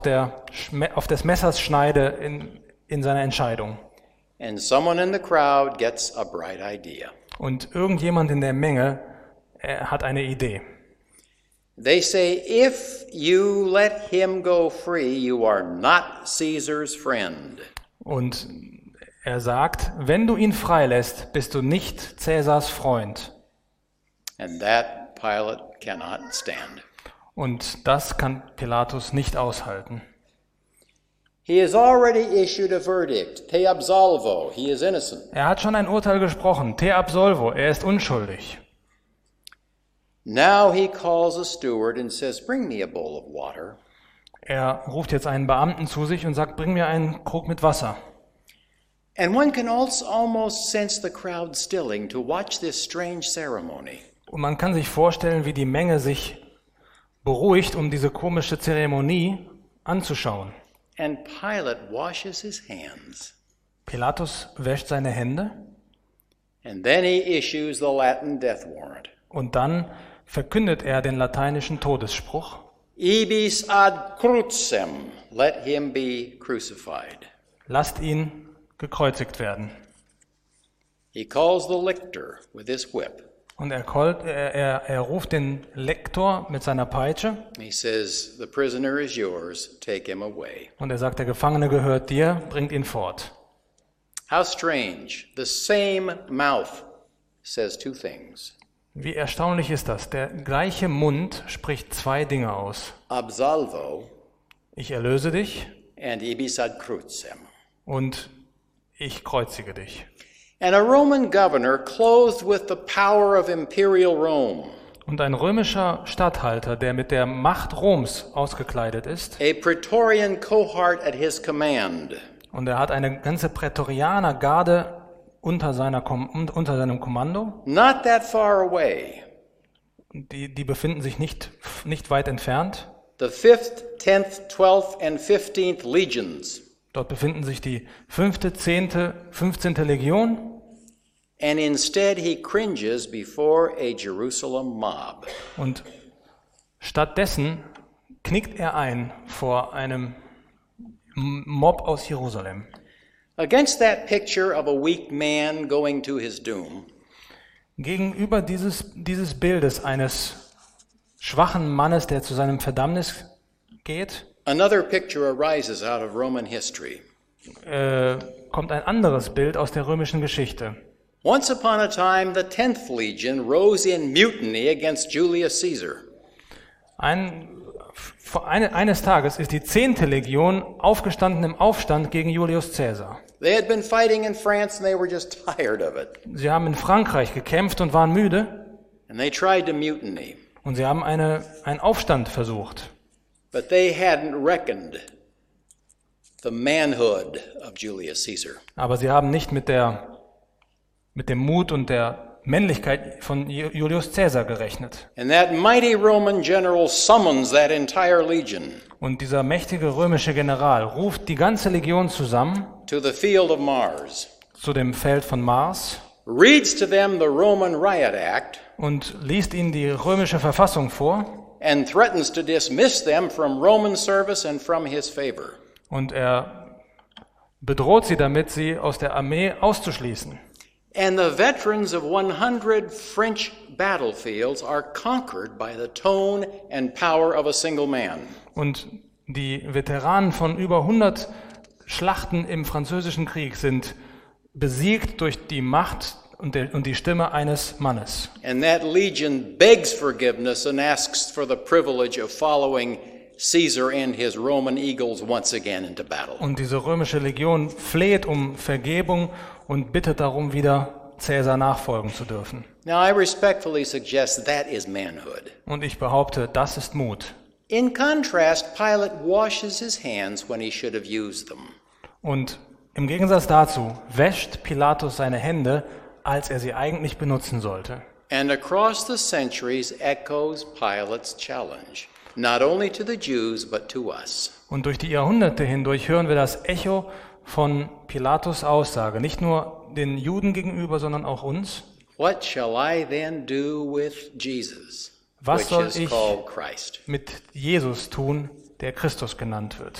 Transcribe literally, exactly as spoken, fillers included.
der, auf des Messers Schneide in, in seiner Entscheidung. And someone in the crowd gets a bright idea. Und irgendjemand in der Menge äh, hat eine Idee. They say, if you let him go free, you are not Caesar's friend. Und er sagt, wenn du ihn freilässt, bist du nicht Cäsars Freund. And that Pilate cannot stand. Und das kann Pilatus nicht aushalten. He has already issued a verdict, te absolvo, he is innocent. Er hat schon ein Urteil gesprochen, te absolvo, er ist unschuldig. Now he calls a steward and says, bring me a bowl of water. Er ruft jetzt einen Beamten zu sich und sagt, bring mir einen Krug mit Wasser. And one can also almost sense the crowd stilling to watch this strange ceremony. Und man kann sich vorstellen, wie die Menge sich beruhigt, um diese komische Zeremonie anzuschauen. And Pilate washes his hands. Pilatus wäscht seine Hände. And then he issues the Latin death warrant. Und dann verkündet er den lateinischen Todesspruch. Ibis ad crucem, let him be crucified. Lasst ihn gekreuzigt werden. He calls the lictor with his whip. Und er, er, er, er ruft den Lektor mit seiner Peitsche. He says, the prisoner is yours, take him away. Und er sagt, der Gefangene gehört dir, bringt ihn fort. How strange. The same mouth says two things. Wie erstaunlich ist das? Der gleiche Mund spricht zwei Dinge aus. Absolvo. Ich erlöse dich. And ibis ad crucem. Und ich kreuzige dich. And a Roman governor clothed with the power of imperial Rome. Und ein römischer Statthalter, der mit der Macht Roms ausgekleidet ist. A Praetorian cohort at his command. Und er hat eine ganze Prätorianergarde unter, seiner, unter seinem Kommando. Not that far away. Die, die befinden sich nicht, nicht weit entfernt. The fifth, tenth, twelfth and fifteenth legions. Dort befinden sich die fünfte, zehnte, fünfzehnte Legion. And instead he cringes before a Jerusalem mob. Und stattdessen knickt er ein vor einem Mob aus Jerusalem. Against that picture of a weak man going to his doom. Gegenüber dieses, dieses Bildes eines schwachen Mannes, der zu seinem Verdammnis geht, another picture arises out of Roman history. Äh, kommt ein anderes Bild aus der römischen Geschichte. Once upon a time, the tenth legion rose in mutiny against Julius Caesar. Ein, eine, eines Tages ist die zehnte Legion aufgestanden im Aufstand gegen Julius Caesar. They had been fighting in France and they were just tired of it. Sie haben in Frankreich gekämpft und waren müde. And they tried to mutiny. Und sie haben eine, einen Aufstand versucht. But they hadn't reckoned the manhood of Julius Caesar. Aber sie haben nicht mit der mit dem Mut und der Männlichkeit von Julius Caesar gerechnet. And that mighty Roman general summons that entire legion. Und dieser mächtige römische General ruft die ganze Legion zusammen to the field of Mars. Zu dem Feld von Mars. Reads to them the Roman Riot Act. Und liest ihnen die römische Verfassung vor. And threatens to dismiss them from Roman service and from his favor. Und er bedroht sie damit, sie aus der Armee auszuschließen. And the veterans of one hundred French battlefields are conquered by the tone and power of a single man. Und die Veteranen von über hundert Schlachten im französischen Krieg sind besiegt durch die Macht und, der, und die Stimme eines Mannes. And that legion begs forgiveness and asks for the privilege of following Caesar and his Roman eagles once again into battle. Und diese römische Legion fleht um Vergebung und bittet darum, wieder Caesar nachfolgen zu dürfen. Now I respectfully suggest that is manhood. Und ich behaupte, das ist Mut. In contrast, Pilate washes his hands when he should have used them. Und im Gegensatz dazu wäscht Pilatus seine Hände, als er sie eigentlich benutzen sollte. And across the centuries echoes Pilate's challenge, not only to the Jews but to us. Und durch die Jahrhunderte hindurch hören wir das Echo von Pilatus' Aussage, nicht nur den Juden gegenüber, sondern auch uns. What shall I then do with Jesus, Was which soll is ich called Christ? mit Jesus tun, der Christus genannt wird.